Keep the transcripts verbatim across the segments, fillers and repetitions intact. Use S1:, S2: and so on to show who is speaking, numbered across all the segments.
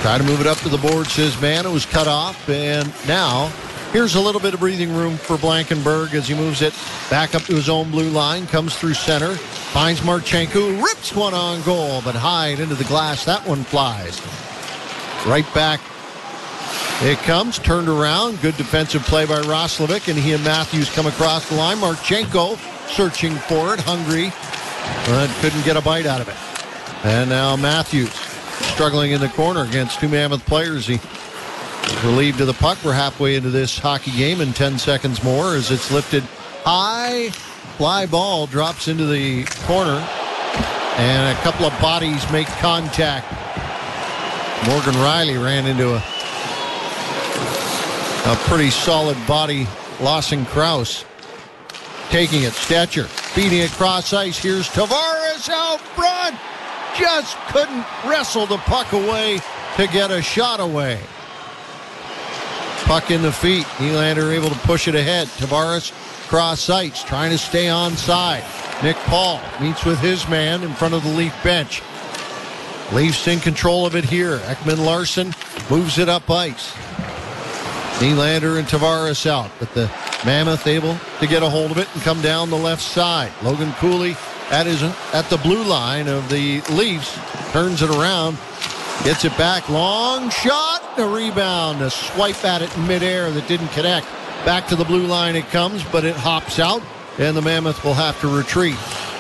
S1: Try to move it up to the board, says man. It was cut off, and now here's a little bit of breathing room for Blankenberg as he moves it back up to his own blue line, comes through center, finds Marchenko, rips one on goal, but high and into the glass. That one flies. Right back it comes, turned around. Good defensive play by Roslovic, and he and Matthews come across the line. Marchenko searching for it, hungry, but couldn't get a bite out of it. And now Matthews struggling in the corner against two Mammoth players. He relieved of the puck. We're halfway into this hockey game in ten seconds more as it's lifted high. Fly ball drops into the corner, and a couple of bodies make contact. Morgan Riley ran into a, a pretty solid body. Lawson Krause taking it. Stetcher feeding it cross ice. Here's Tavares out front. Just couldn't wrestle the puck away to get a shot away. Puck in the feet. Nylander able to push it ahead. Tavares cross ice, trying to stay onside. Nick Paul meets with his man in front of the Leaf bench. Leafs in control of it here. Ekman Larsson moves it up ice. Nylander and Tavares out, but the Mammoth able to get a hold of it and come down the left side. Logan Cooley at his at the blue line of the Leafs, turns it around, gets it back, long shot, a rebound, a swipe at it in midair that didn't connect. Back to the blue line it comes, but it hops out, and the Mammoth will have to retreat.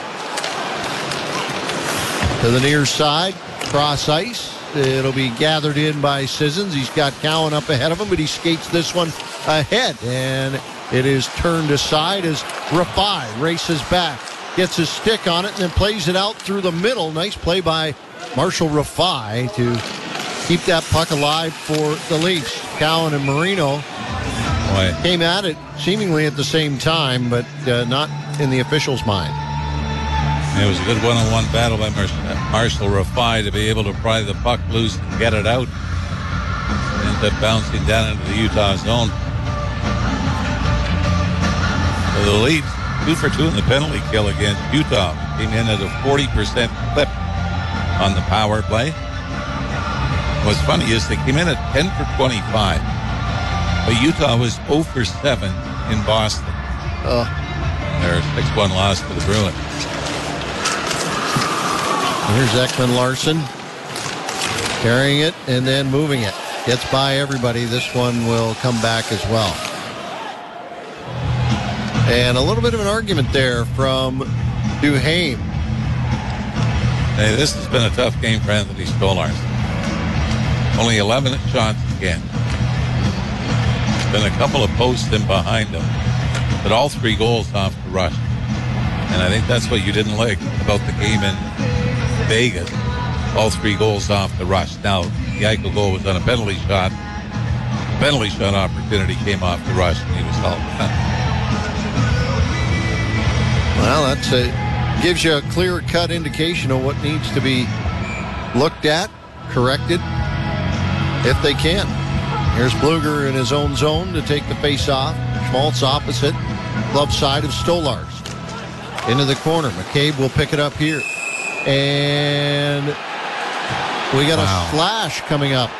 S1: To the near side, cross ice. It'll be gathered in by Sissons. He's got Cowan up ahead of him, but he skates this one ahead, and it is turned aside as Rafai races back, gets his stick on it, and then plays it out through the middle. Nice play by Marshall Rafai to keep that puck alive for the Leafs. Cowan and Marino Boy. came at it seemingly at the same time, but uh, not in the official's mind.
S2: It was a good one-on-one battle by Mar- Marshall Rafai to be able to pry the puck loose and get it out. Ended up bouncing down into the Utah zone. So the Leafs, two for two in the penalty kill against Utah. Came in at a forty percent clip on the power play. What's funny is they came in at ten for twenty-five. But Utah was zero for seven in Boston.
S1: Oh.
S2: Their six one loss to the Bruins.
S1: Here's Ekman Larsson carrying it and then moving it. Gets by everybody. This one will come back as well. And a little bit of an argument there from Duhaime.
S2: Hey, this has been a tough game for Anthony Stolarz. Only eleven shots again. Been a couple of posts in behind him, but all three goals off the rush. And I think that's what you didn't like about the game in Vegas. All three goals off the rush. Now, the Eichel goal was on a penalty shot. The penalty shot opportunity came off the rush, and he was held.
S1: Well, that's a, gives you a clear-cut indication of what needs to be looked at, corrected, if they can. Here's Bluger in his own zone to take the face-off. Schmaltz opposite, glove side of Stolarz. Into the corner. McCabe will pick it up here. And we got wow. a slash coming up.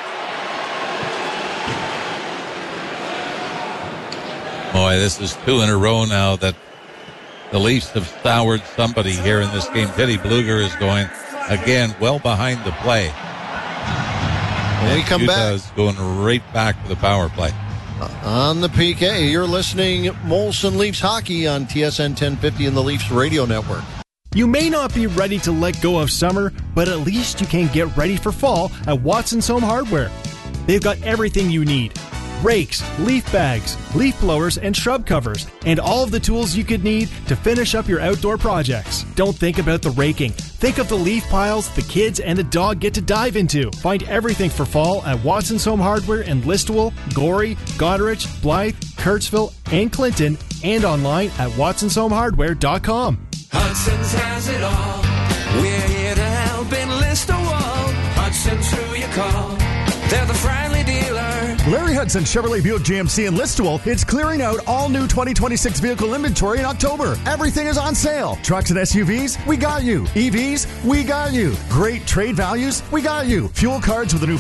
S2: Boy, this is two in a row now that the Leafs have soured somebody here in this game. Teddy Bluger is going, again, well behind the play.
S1: And we come
S2: Utah's
S1: back.
S2: going right back to the power play.
S1: On the P K, you're listening Molson Leafs Hockey on T S N ten fifty and the Leafs Radio Network.
S3: You may not be ready to let go of summer, but at least you can get ready for fall at Watson's Home Hardware. They've got everything you need. Rakes, leaf bags, leaf blowers, and shrub covers, and all of the tools you could need to finish up your outdoor projects. Don't think about the raking. Think of the leaf piles the kids and the dog get to dive into. Find everything for fall at Watson's Home Hardware in Listowel, Gorey, Goderich, Blythe, Kurtzville, and Clinton, and online at watsons home hardware dot com.
S4: Hudson's has it all. We're here to help in Listowel. Hudson's who you call. They're the friendly dealer.
S5: Larry Hudson Chevrolet Buick G M C in Listowel. It's clearing out all new twenty twenty-six vehicle inventory in October. Everything is on sale. Trucks and S U Vs, we got you. E Vs, we got you. Great trade values, we got you. Fuel cards with a new